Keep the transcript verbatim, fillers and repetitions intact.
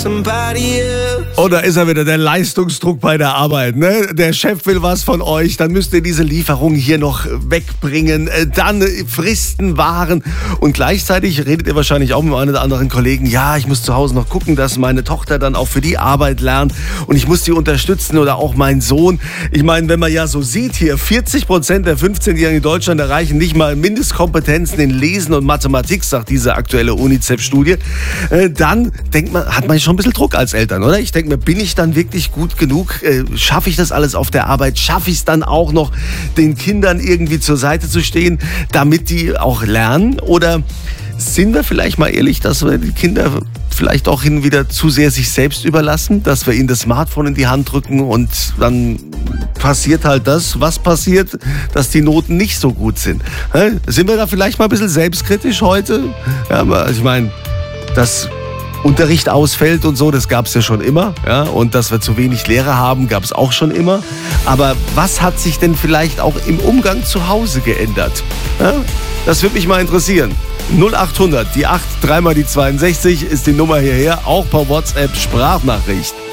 Und da ist er wieder, der Leistungsdruck bei der Arbeit. Ne? Der Chef will was von euch, dann müsst ihr diese Lieferung hier noch wegbringen, dann Fristen wahren. Und gleichzeitig redet ihr wahrscheinlich auch mit einem oder anderen Kollegen, ja, ich muss zu Hause noch gucken, dass meine Tochter dann auch für die Arbeit lernt und ich muss die unterstützen oder auch mein Sohn. Ich meine, wenn man ja so sieht hier, vierzig Prozent der fünfzehnjährigen in Deutschland erreichen nicht mal Mindestkompetenzen in Lesen und Mathematik, sagt diese aktuelle UNICEF-Studie, dann denkt man, hat man schon ein bisschen Druck als Eltern, oder? Ich denke mir, bin ich dann wirklich gut genug? Äh, schaffe ich das alles auf der Arbeit? Schaffe ich es dann auch noch, den Kindern irgendwie zur Seite zu stehen, damit die auch lernen? Oder sind wir vielleicht mal ehrlich, dass wir die Kinder vielleicht auch hin und wieder zu sehr sich selbst überlassen, dass wir ihnen das Smartphone in die Hand drücken und dann passiert halt das, was passiert, dass die Noten nicht so gut sind. Hä? Sind wir da vielleicht mal ein bisschen selbstkritisch heute? Ja, aber ich meine, das Unterricht ausfällt und so, das gab es ja schon immer. Ja? Und dass wir zu wenig Lehrer haben, gab es auch schon immer. Aber was hat sich denn vielleicht auch im Umgang zu Hause geändert? Ja? Das würde mich mal interessieren. null achthundert, die acht, dreimal die zweiundsechzig ist die Nummer hierher, auch per WhatsApp Sprachnachricht.